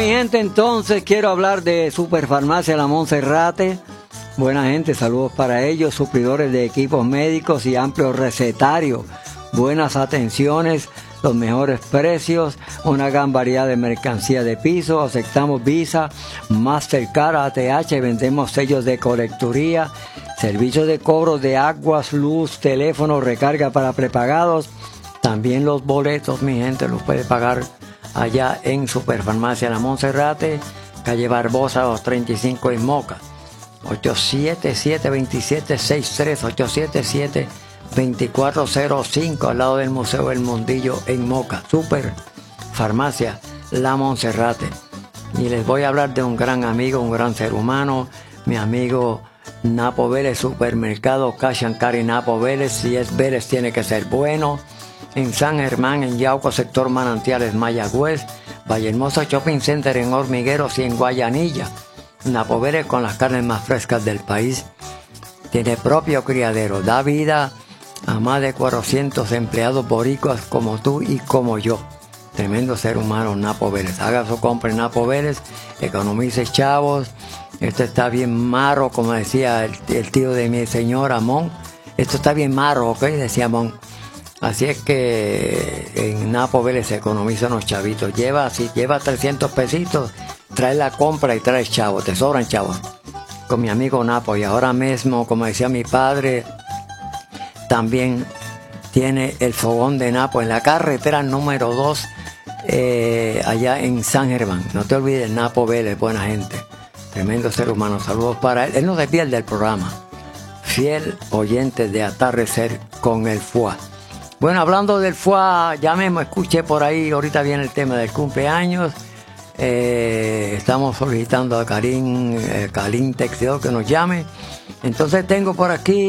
gente, entonces quiero hablar de Superfarmacia La Monserrate. Buena gente, saludos para ellos, suplidores de equipos médicos y amplio recetario, buenas atenciones, los mejores precios, una gran variedad de mercancía de piso, aceptamos Visa, Mastercard, ATH, vendemos sellos de colecturía, servicios de cobro de aguas, luz, teléfono, recarga para prepagados, también los boletos, mi gente, los puede pagar allá en Superfarmacia La Monserrate, calle Barbosa 235 en Moca. 877-2763, 877-2405, al lado del Museo El Mundillo en Moca. Super Farmacia La Monserrate. Y les voy a hablar de un gran amigo, un gran ser humano, mi amigo Napo Vélez, Supermercado Cash and Carry Napo Vélez. Si es Vélez tiene que ser bueno. En San Germán, en Yauco, sector Manantiales, Mayagüez, Vallehermosa Shopping Center en Hormigueros y en Guayanilla. Napo Vélez, con las carnes más frescas del país, tiene propio criadero, da vida a más de 400 empleados boricuas como tú y como yo. Tremendo ser humano Napo Vélez. Haga su compra en Napo Vélez, economice chavos. Esto está bien maro, como decía el tío de mi señora Mon. Esto está bien maro, ¿ok? Decía Mon. Así es que en Napo Vélez se economiza unos chavitos. Si lleva 300 pesitos, trae la compra y trae chavos, te sobran chavos. Con mi amigo Napo, y ahora mismo, como decía mi padre, también tiene el fogón de Napo en la carretera número 2, allá en San Germán. No te olvides, Napo Vélez, buena gente, tremendo ser humano. Saludos para él. Él no se pierde el programa, fiel oyente de Atardecer con el FUA. Bueno, hablando del FUA, ya mismo escuché por ahí, ahorita viene el tema del cumpleaños. Estamos solicitando a Karim Texidor que nos llame. Entonces tengo por aquí